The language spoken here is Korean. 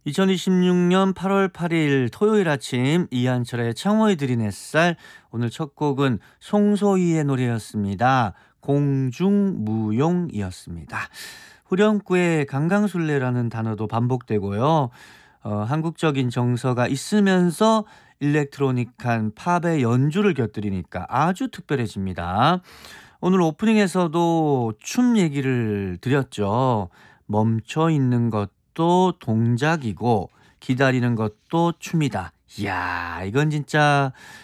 2026년 8월 8일 토요일 아침 이한철의 창호의 들인 햇살. 오늘 첫 곡은 송소희의 노래였습니다. 공중무용이었습니다. 후렴구에 강강술래라는 단어도 반복되고요. 한국적인 정서가 있으면서 일렉트로닉한 팝의 연주를 곁들이니까 아주 특별해집니다. 오늘 오프닝에서도 춤 얘기를 드렸죠. 멈춰 있는 것도 동작이고 기다리는 것도 춤이다. 이야, 이건 진짜